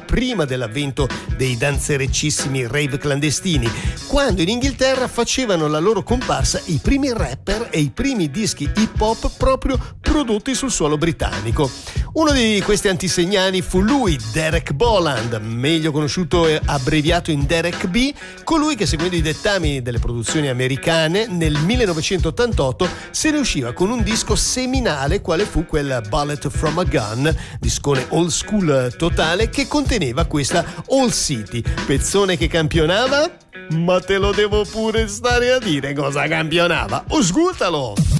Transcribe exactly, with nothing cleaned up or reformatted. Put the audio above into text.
prima dell'avvento dei danzereccissimi rave clandestini, quando in Inghilterra facevano la loro comparsa i primi rapper e i primi dischi hip hop proprio prodotti sul suolo britannico. Uno di questi antisegnani fu lui, Derek Boland, meglio conosciuto e abbreviato in Derek B, colui che, seguendo i dettami delle produzioni americane, nel millenovecentottantotto se ne usciva con un disco seminale quale fu quel Bullet from a Gun, discone old school totale che conteneva questa All City, pezzone che campionava? Ma te lo devo pure stare a dire cosa campionava, ascoltalo!